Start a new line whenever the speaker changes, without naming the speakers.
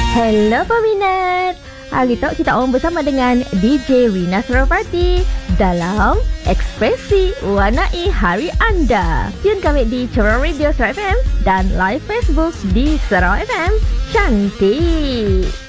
Hello peminat. Hari tu kita orang bersama dengan DJ Rina Suropati dalam Ekspresi Warnai Hari Anda. Tune kami di Cerai Radio Sarawak FM dan live Facebook di Sarawak FM. Cantik.